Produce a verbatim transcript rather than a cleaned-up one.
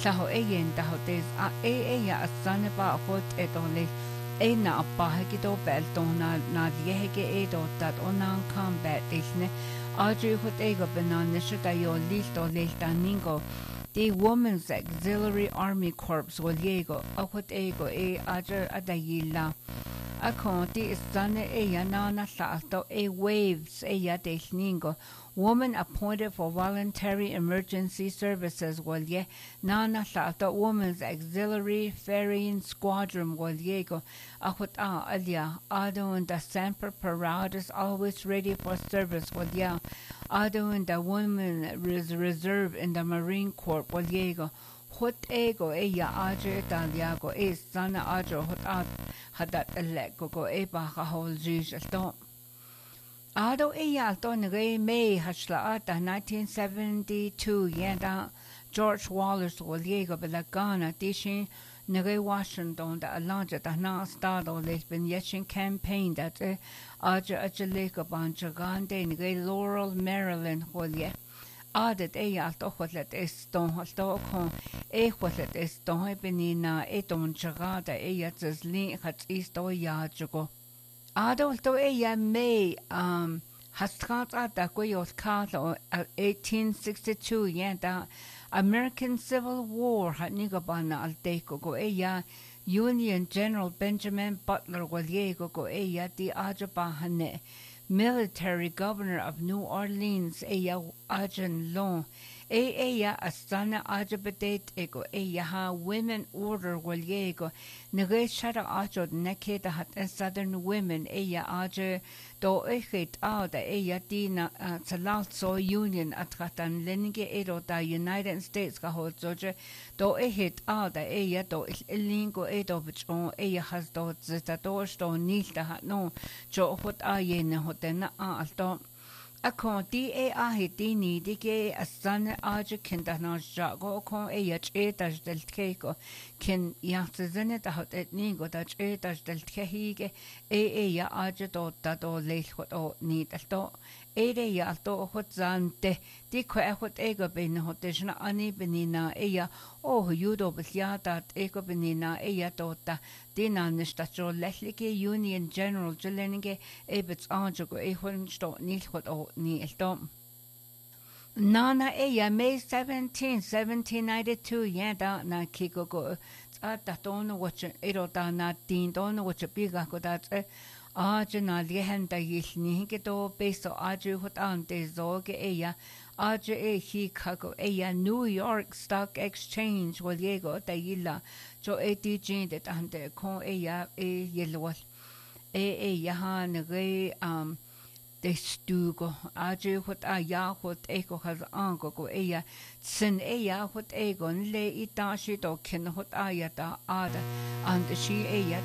Taho e yen taho tes a e e ya asane ba hot etole e na pa heki do bel don na na die heki e do dat onan combat isne aju hot e go benan nishita yo listo lista ningo the Women's Auxiliary Army Corps waliego akot ego e aja adayila akonti isane e ya na na salto e waves e ya desningo woman appointed for voluntary emergency services walye na na salto Women's Auxiliary Ferrying Squadron waliego akot a alia ado and the semper paratus always ready for service walya ado and the woman is reserve in the Marine Corps waliego hot ego e ya aja italiago e sana aja hot at hadat elego go e ba ha hol jish sto ado e ya to nge me hashla ata nineteen seventy-two yenda George Wallace waliego belagana tishin nge Washington da alanja da na stado les bin yeshin campaign that aja ajaleka banjagande nge Laurel Maryland walye adet e ya to hotlet eston hosto kon e hotlet eston e benina e don jagada e ya zli hat isto ya jugo ado to e ya me um hastrat ata ko yos kalo eighteen sixty-two yenda American Civil War hat nigabana al deko go e ya Union General Benjamin Butler waliego go e ya di ajabahane military governor of New Orleans eya ajan long e eya asana ajabadet ego eya ha women order waliego nege shara ajo nekeda hat southern women eya aja do echit out eya dina so union atratan lenige edo da United States ka hol zoje do echit out eya do lingo edo bichon eya has do zeta do sto nilta hat no jo hot ayen hot na alto akon di e ahi di ni di ke asan aja kinda na jago kon e yach e taj del keko kin yatzene da hot et ni go taj e taj del kehige e e ya aja do da do le hot o ni alto e de ya alto hot zante di ko e hot e go bin hot deshna ani benina e ya oh judo besjata e go benina e ya tota dina nistacho lehlige Union General Jelenige ebets anjo e hon sto ni hot o ni elto nana e ya May seventeenth seventeen ninety-two yenda na kiko go ata tono watch ero da na din tono watch biga go da aja na lehenda yilni ke to beso aja hot ante zoge e ya aja e hi kago e ya New York Stock Exchange waliego da yilla jo e di jin de ante kon e ya e yelwal e e ya ha nge um de stugo aja hot a ya hot ego has ango go e ya sin e ya hot ego le ita shi do ken hot a ya da ada and she e ya